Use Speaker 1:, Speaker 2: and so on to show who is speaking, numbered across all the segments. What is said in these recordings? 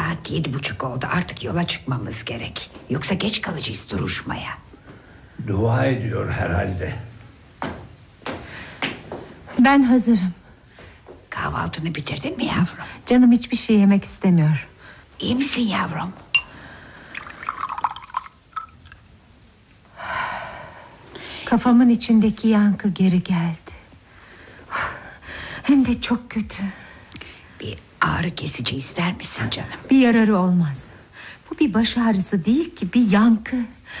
Speaker 1: Saat 7:30 oldu, artık yola çıkmamız gerek. Yoksa geç kalacağız duruşmaya.
Speaker 2: Dua ediyor herhalde.
Speaker 3: Ben hazırım.
Speaker 1: Kahvaltını bitirdin mi yavrum?
Speaker 3: Canım hiçbir şey yemek istemiyor.
Speaker 1: İyi misin yavrum?
Speaker 3: Kafamın içindeki yankı geri geldi. Hem de çok kötü.
Speaker 1: Bir ağrı kesici ister misin canım?
Speaker 3: Bir yararı olmaz. Bu bir baş ağrısı değil ki, bir yankı.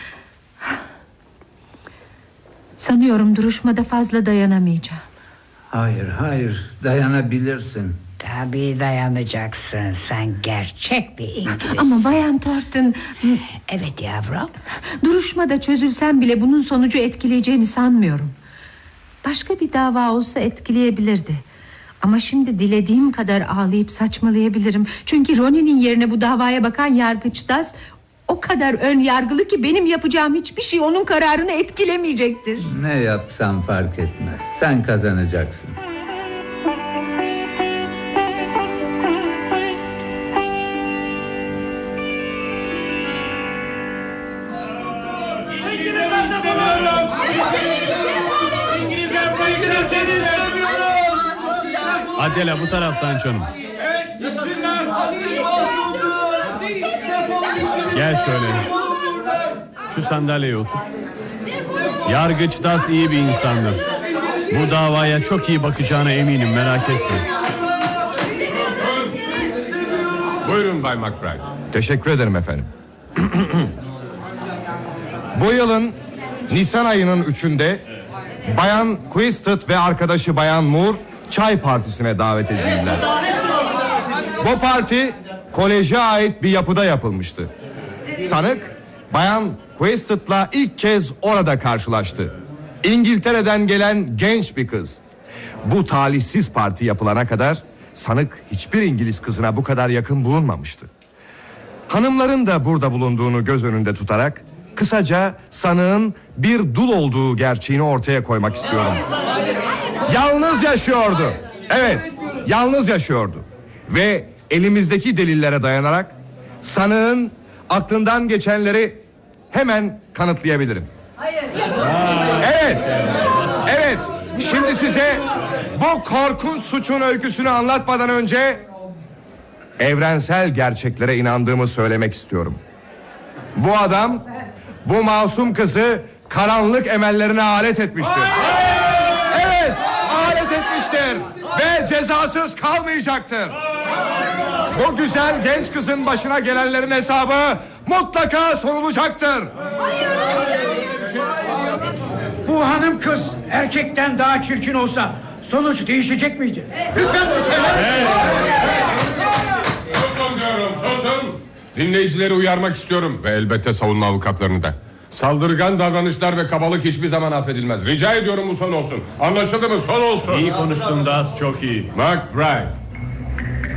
Speaker 3: Sanıyorum duruşmada fazla dayanamayacağım.
Speaker 2: Hayır, dayanabilirsin.
Speaker 1: Tabii dayanacaksın. Sen gerçek bir İngiliz.
Speaker 3: Ama Bayan Thornton...
Speaker 1: Evet yavrum.
Speaker 3: Duruşmada çözülsem bile bunun sonucu etkileyeceğini sanmıyorum. Başka bir dava olsa etkileyebilirdi. Ama şimdi dilediğim kadar ağlayıp saçmalayabilirim. Çünkü Ronnie'nin yerine bu davaya bakan yargıç Das o kadar ön yargılı ki benim yapacağım hiçbir şey onun kararını etkilemeyecektir.
Speaker 2: Ne yapsam fark etmez. Sen kazanacaksın.
Speaker 4: Adela bu taraftan canım. Gel şöyle. Şu sandalyeye otur. Yargıç Das iyi bir insandır. Bu davaya çok iyi bakacağına eminim, merak etme.
Speaker 5: Buyurun Bay McBride.
Speaker 6: Teşekkür ederim efendim. Bu yılın Nisan ayının 3'ünde Bayan Quisted ve arkadaşı Bayan Moore çay partisine davet edildiler. Bu parti koleje ait bir yapıda yapılmıştı. Sanık Bayan Quisted'la ilk kez orada karşılaştı. İngiltere'den gelen genç bir kız. Bu talihsiz parti yapılana kadar sanık hiçbir İngiliz kızına bu kadar yakın bulunmamıştı. Hanımların da burada bulunduğunu göz önünde tutarak kısaca sanığın bir dul olduğu gerçeğini ortaya koymak istiyorum. Yalnız yaşıyordu. Evet, yalnız yaşıyordu. Ve elimizdeki delillere dayanarak sanığın aklından geçenleri hemen kanıtlayabilirim. Evet. Şimdi size bu korkunç suçun öyküsünü anlatmadan önce evrensel gerçeklere inandığımı söylemek istiyorum. Bu adam bu masum kızı karanlık emellerine alet etmiştir. Evet, alet etmiştir ve cezasız kalmayacaktır. Bu güzel genç kızın başına gelenlerin hesabı mutlaka sorulacaktır.
Speaker 7: Bu hanım kız erkekten daha çirkin olsa sonuç değişecek miydi? Lütfen bu söyler.
Speaker 5: Susun diyorum, susun. Dinleyicileri uyarmak istiyorum ve elbette savunma avukatlarını da. Saldırgan davranışlar ve kabalık hiçbir zaman affedilmez. Rica ediyorum bu son olsun. Anlaşıldı mı? Son olsun.
Speaker 4: İyi konuştun Das, çok iyi.
Speaker 5: McBride,